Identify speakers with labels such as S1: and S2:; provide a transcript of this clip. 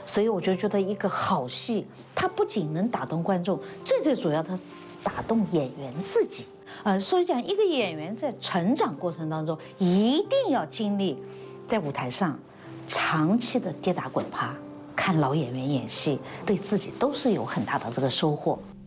S1: 所以我就觉得一个好戏，它不仅能打动观众，最主要它打动演员自己。所以讲一个演员在成长过程当中，一定要经历在舞台上长期的跌打滚爬，看老演员演戏，对自己都是有很大的这个收获。